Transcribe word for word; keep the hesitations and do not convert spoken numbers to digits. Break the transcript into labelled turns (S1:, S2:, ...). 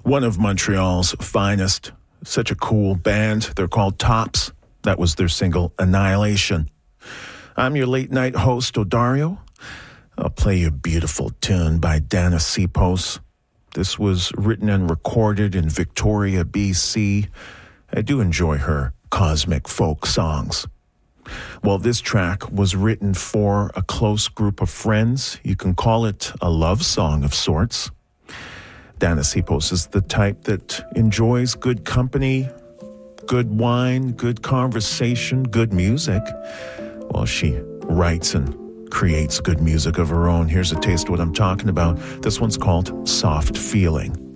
S1: One of Montreal's finest. Such a cool band. They're called Tops. That was their single, Annihilation. I'm your late night host, Odario. I'll play you a beautiful tune by Dana Sipos. This was written and recorded in Victoria, B C. I do enjoy her cosmic folk songs. Well, this track was written for a close group of friends. You can call it a love song of sorts. Dana Sipos is the type that enjoys good company, good wine, good conversation, good music. Well, she writes and creates good music of her own. Here's a taste of what I'm talking about. This one's called Soft Feeling.